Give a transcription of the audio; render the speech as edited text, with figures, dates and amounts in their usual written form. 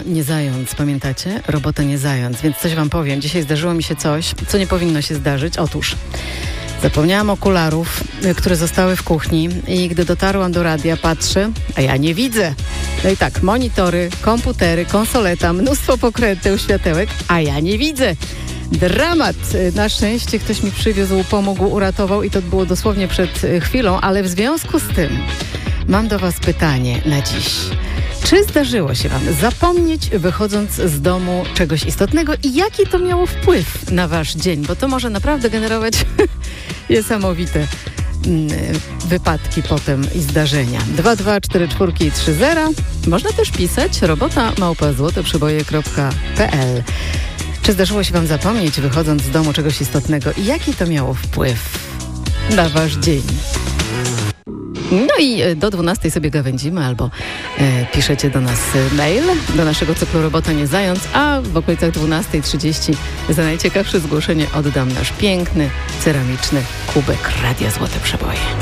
nie zając, pamiętacie? Robota nie zając, więc coś wam powiem. Dzisiaj zdarzyło mi się coś, co nie powinno się zdarzyć. Otóż zapomniałam okularów, które zostały w kuchni i gdy dotarłam do radia, patrzę, a ja nie widzę. No i tak, monitory, komputery, konsoleta, mnóstwo pokręteł, światełek, a ja nie widzę. Dramat. Na szczęście ktoś mi przywiózł, pomógł, uratował i to było dosłownie przed chwilą, ale w związku z tym mam do was pytanie na dziś. Czy zdarzyło się wam zapomnieć, wychodząc z domu, czegoś istotnego i jaki to miało wpływ na wasz dzień? Bo to może naprawdę generować niesamowite wypadki potem i zdarzenia. 2244330. Można też pisać robota@złoteprzeboje.pl. Czy zdarzyło się wam zapomnieć, wychodząc z domu, czegoś istotnego i jaki to miało wpływ na wasz dzień? No i do 12 sobie gawędzimy albo piszecie do nas mail, do naszego cyklu Robota nie zając, a w okolicach 12:30 za najciekawsze zgłoszenie oddam nasz piękny, ceramiczny kubek Radia Złote Przeboje.